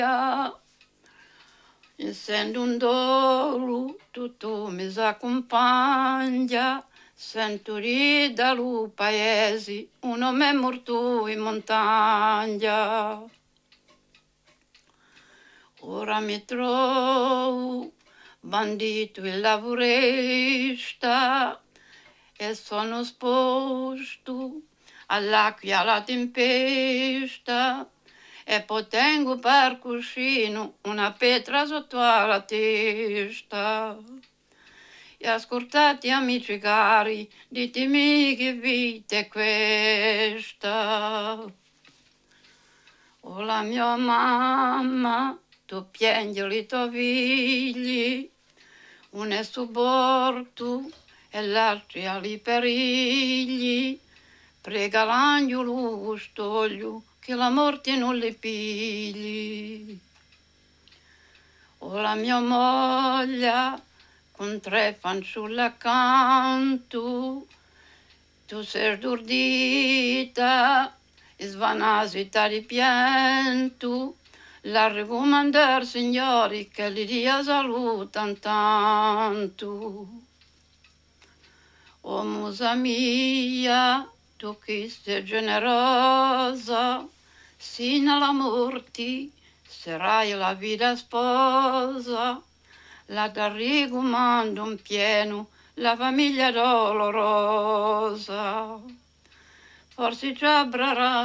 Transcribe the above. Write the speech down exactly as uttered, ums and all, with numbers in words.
Essendo un dolo, tutto mi s'accompagna, sento ridere lo paese, un uomo è morto in montagna. Ora mi trovo bandito e lavorista e sono sposto all'acqua alla tempesta e poi tengo per cuscino una pietra sotto la testa. E ascoltate amici cari, ditemi che vita è questa. O la mia mamma, tu piangi i tuoi figli, uno è suborto e l'altro ha i perigli. Prega l'angelo custodio che la morte non le pigli. O la mia moglie con tre fanciulle accanto, tu sei stordita e svanasita di pianto. La raccomandare signori che li dia salute tanto. O musa mia, tu che sei generosa, sino alla morte sarai la vita sposa. La raccomando in pieno la famiglia dolorosa. Forse ci avrà